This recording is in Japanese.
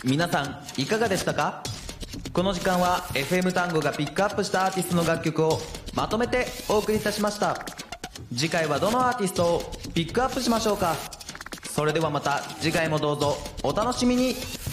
皆さんいかがでしたか？この時間は FM 単語がピックアップしたアーティストの楽曲をまとめてお送りいたしました。次回はどのアーティストをピックアップしましょうか。それではまた次回もどうぞお楽しみに。